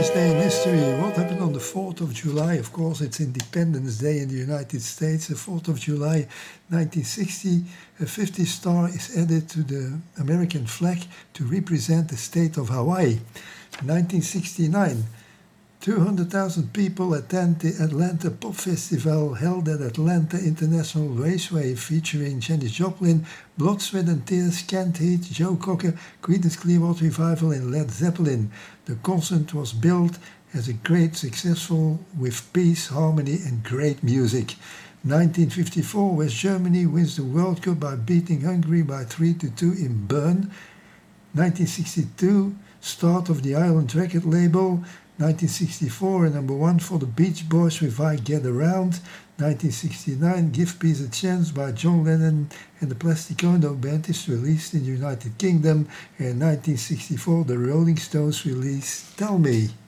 this day in history. What happened on the 4th of July? Of course, it's Independence Day in the United States. The 4th of July, 1960, a 50 star is added to the American flag to represent the state of Hawaii. 1969, 200,000 people attend the Atlanta Pop Festival held at Atlanta International Raceway, featuring Janis Joplin, Blood, Sweat and Tears, Canned Heat, Joe Cocker, Creedence Clearwater Revival and Led Zeppelin. The concert was billed as a great successful with peace, harmony and great music. 1954, West Germany wins the World Cup by beating Hungary by 3-2 in Bern. 1962, start of the Island record label. 1964, a number one for the Beach Boys with I Get Around. 1969, Give Peace a Chance by John Lennon and the Plastic Ono Band is released in the United Kingdom. And 1964, the Rolling Stones release Tell Me.